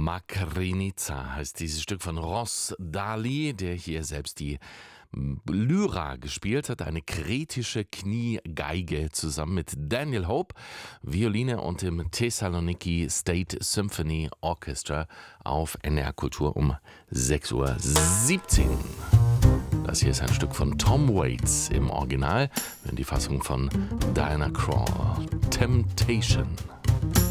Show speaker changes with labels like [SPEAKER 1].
[SPEAKER 1] Makrynica heißt dieses Stück von Ross Daly, der hier selbst die Lyra gespielt hat, eine kretische Kniegeige zusammen mit Daniel Hope, Violine und dem Thessaloniki State Symphony Orchestra auf NR Kultur um 6:17 Uhr. Das hier ist ein Stück von Tom Waits im Original, die Fassung von Diana Krall, Temptation.